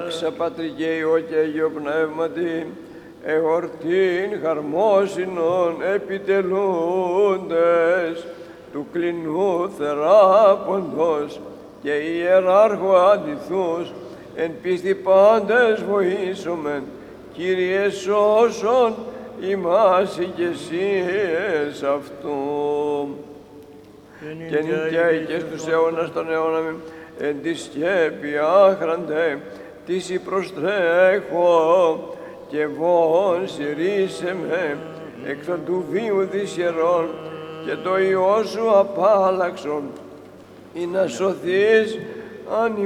δόξα Πατρί και Υιό και Αγίο Πνεύματι, εορτήν χαρμόσυνον επιτελούντες του κλινού θεράποντος και ιεράρχου αντιθούς, εν πίστη πάντες βοήσομεν, Κύριε σώσον ημάς ηγεσίες αυτού. Και νικαίοι και στους αιώνας των αιώνων, εν τη σκέπη άχραντε, της προστρέχω, και βόν συρρήσε με, εκ των του βίου δυσχερών, και το Υιό σου απάλλαξον, ή να σωθείς αν